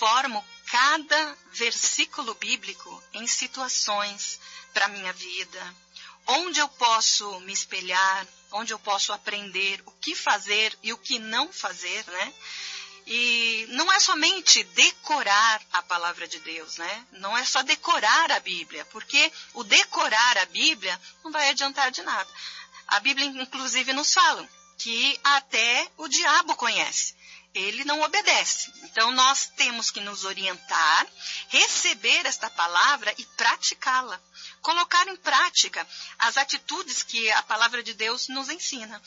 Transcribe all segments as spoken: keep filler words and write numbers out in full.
transformo cada versículo bíblico em situações para a minha vida, onde eu posso me espelhar, onde eu posso aprender o que fazer e o que não fazer, né? E não é somente decorar a palavra de Deus, né? Não é só decorar a Bíblia, porque o decorar a Bíblia não vai adiantar de nada. A Bíblia, inclusive, nos fala que até o diabo conhece. Ele não obedece. Então, nós temos que nos orientar, receber esta palavra e praticá-la. Colocar em prática as atitudes que a palavra de Deus nos ensina.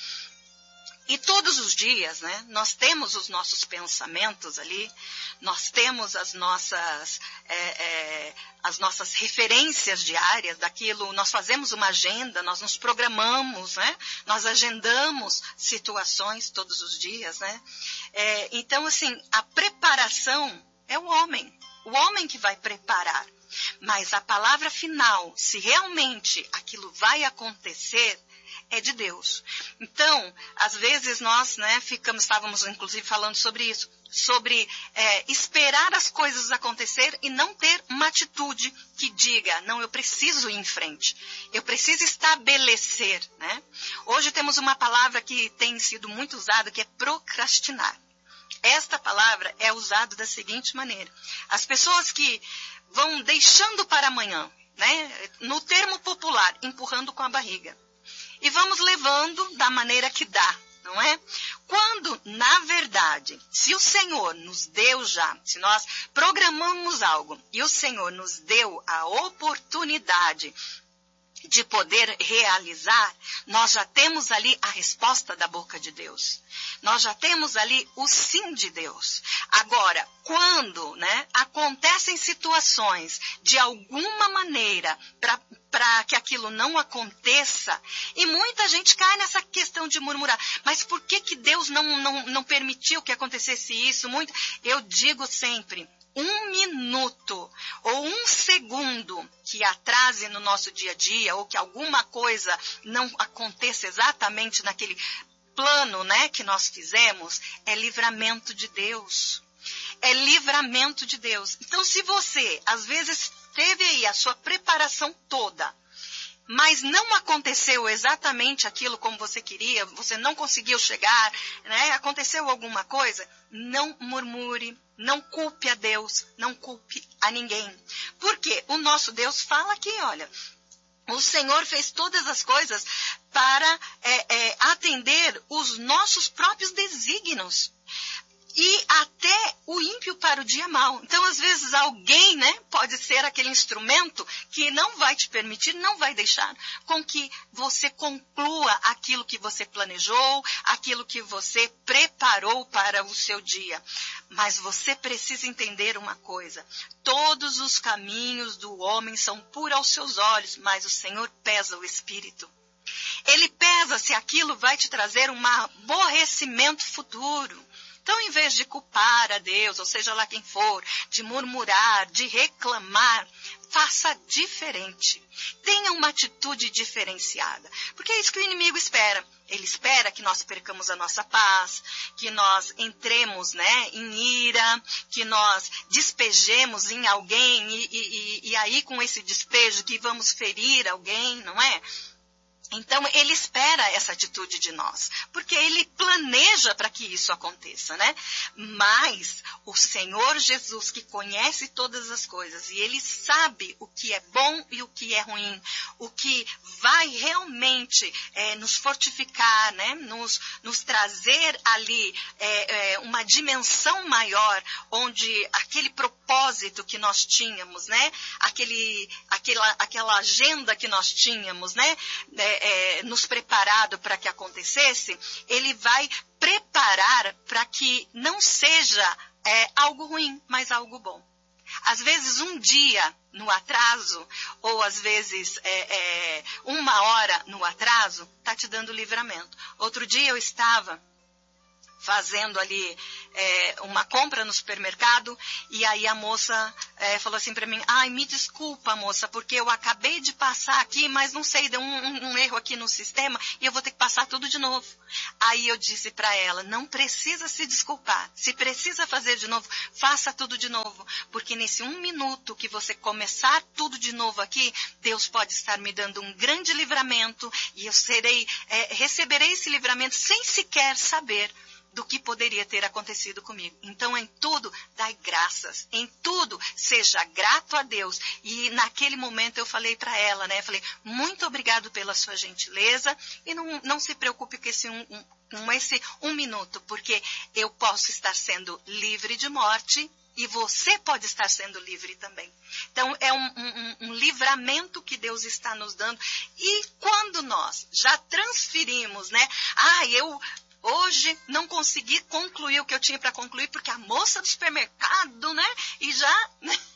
E todos os dias, né, nós temos os nossos pensamentos ali, nós temos as nossas, é, é, as nossas referências diárias daquilo, nós fazemos uma agenda, nós nos programamos, né, nós agendamos situações todos os dias, né. É, então, assim, a preparação é o homem, o homem que vai preparar. Mas a palavra final, se realmente aquilo vai acontecer, é de Deus. Então, às vezes nós, né, ficamos, estávamos inclusive falando sobre isso, sobre é, esperar as coisas acontecer e não ter uma atitude que diga, não, eu preciso ir em frente, eu preciso estabelecer, né? Hoje temos uma palavra que tem sido muito usada, que é procrastinar. Esta palavra é usada da seguinte maneira: as pessoas que vão deixando para amanhã, né, no termo popular, empurrando com a barriga. E vamos levando da maneira que dá, não é? Quando, na verdade, se o Senhor nos deu já, se nós programamos algo e o Senhor nos deu a oportunidade de poder realizar, nós já temos ali a resposta da boca de Deus. Nós já temos ali o sim de Deus. Agora, quando, né, acontecem situações de alguma maneira para para que aquilo não aconteça, e muita gente cai nessa questão de murmurar, mas por que que Deus não, não, não permitiu que acontecesse isso? Muito, eu digo sempre, um minuto ou um segundo que atrase no nosso dia a dia, ou que alguma coisa não aconteça exatamente naquele plano, né, que nós fizemos, é livramento de Deus. É livramento de Deus. Então, se você, às vezes, teve aí a sua preparação toda, mas não aconteceu exatamente aquilo como você queria, você não conseguiu chegar, né, aconteceu alguma coisa, não murmure, não culpe a Deus, não culpe a ninguém. Porque o nosso Deus fala aqui, olha, o Senhor fez todas as coisas para é, é, atender os nossos próprios desígnios. E até o ímpio para o dia mau. Então, às vezes, alguém, né, pode ser aquele instrumento que não vai te permitir, não vai deixar com que você conclua aquilo que você planejou, aquilo que você preparou para o seu dia. Mas você precisa entender uma coisa: todos os caminhos do homem são puros aos seus olhos, mas o Senhor pesa o espírito. Ele pesa se aquilo vai te trazer um aborrecimento futuro. Então, em vez de culpar a Deus, ou seja lá quem for, de murmurar, de reclamar, faça diferente. Tenha uma atitude diferenciada. Porque é isso que o inimigo espera. Ele espera que nós percamos a nossa paz, que nós entremos, né, em ira, que nós despejemos em alguém e, e, e aí com esse despejo que vamos ferir alguém, não é? Então, ele espera essa atitude de nós, porque ele planeja para que isso aconteça, né? Mas o Senhor Jesus, que conhece todas as coisas, e ele sabe o que é bom e o que é ruim, o que vai realmente é, nos fortificar, né? nos, nos trazer ali é, é, uma dimensão maior, onde aquele propósito que nós tínhamos, né? Aquele, aquela, aquela agenda que nós tínhamos, né? É, É, nos preparado para que acontecesse, ele vai preparar para que não seja é, algo ruim, mas algo bom. Às vezes um dia no atraso, ou às vezes é, é, uma hora no atraso, está te dando livramento. Outro dia eu estava fazendo ali é, uma compra no supermercado, e aí a moça é, falou assim para mim, ai, me desculpa, moça, porque eu acabei de passar aqui, mas não sei, deu um, um, um erro aqui no sistema e eu vou ter que passar tudo de novo. Aí eu disse para ela, não precisa se desculpar. Se precisa fazer de novo, faça tudo de novo. Porque nesse um minuto que você começar tudo de novo aqui, Deus pode estar me dando um grande livramento e eu serei, é, receberei esse livramento sem sequer saber do que poderia ter acontecido comigo. Então, em tudo, dai graças. Em tudo, seja grato a Deus. E naquele momento eu falei para ela, né? Eu falei, muito obrigado pela sua gentileza e não, não se preocupe com esse um, um, com esse um minuto, porque eu posso estar sendo livre de morte e você pode estar sendo livre também. Então, é um, um, um livramento que Deus está nos dando. E quando nós já transferimos, né? Ah, eu... Hoje não consegui concluir o que eu tinha para concluir, porque a moça do supermercado, né? E já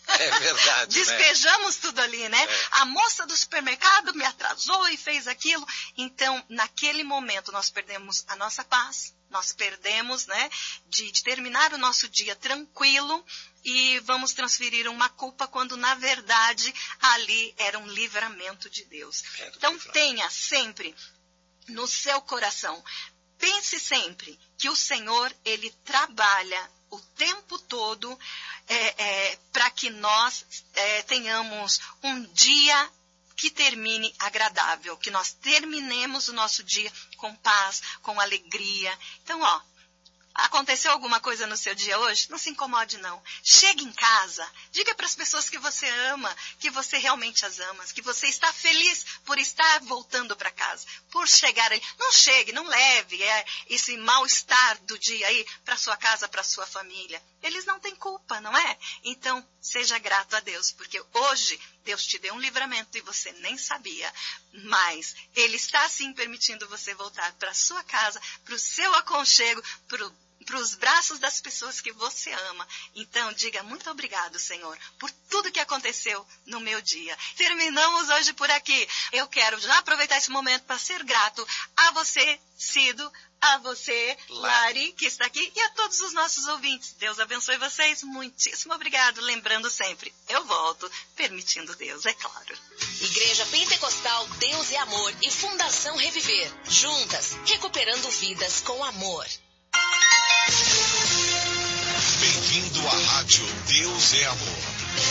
é verdade, despejamos né? tudo ali, né? É. A moça do supermercado me atrasou e fez aquilo. Então, naquele momento, nós perdemos a nossa paz, nós perdemos, né? De, de terminar o nosso dia tranquilo e vamos transferir uma culpa quando, na verdade, ali era um livramento de Deus. Então, tenha sempre no seu coração, pense sempre que o Senhor, Ele trabalha o tempo todo é, é, para que nós é, tenhamos um dia que termine agradável, que nós terminemos o nosso dia com paz, com alegria. Então, ó, aconteceu alguma coisa no seu dia hoje? Não se incomode, não. Chegue em casa, diga para as pessoas que você ama, que você realmente as ama, que você está feliz por estar voltando para casa, por chegar aí. Não chegue, não leve é, esse mal-estar do dia aí para sua casa, para sua família. Eles não têm culpa, não é? Então, seja grato a Deus, porque hoje Deus te deu um livramento e você nem sabia. Mas Ele está sim permitindo você voltar para sua casa, para o seu aconchego, para os braços das pessoas que você ama. Então, diga muito obrigado, Senhor, por tudo que aconteceu no meu dia. Terminamos hoje por aqui. Eu quero já aproveitar esse momento para ser grato a você, Cido, a você, Lari, que está aqui, e a todos os nossos ouvintes. Deus abençoe vocês. Muitíssimo obrigado. Lembrando sempre, eu volto, permitindo Deus, é claro. Igreja Pentecostal Deus é Amor e Fundação Reviver. Juntas, recuperando vidas com amor. Bem-vindo à Rádio Deus é Amor.